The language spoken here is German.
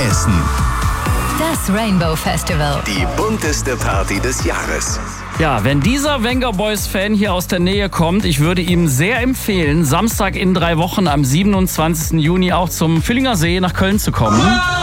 Hessen. Das Rainbow Festival. Die bunteste Party des Jahres. Ja, wenn dieser Venga Boys Fan hier aus der Nähe kommt, ich würde ihm sehr empfehlen, Samstag in 3 Wochen am 27. Juni auch zum Völlinger See nach Köln zu kommen.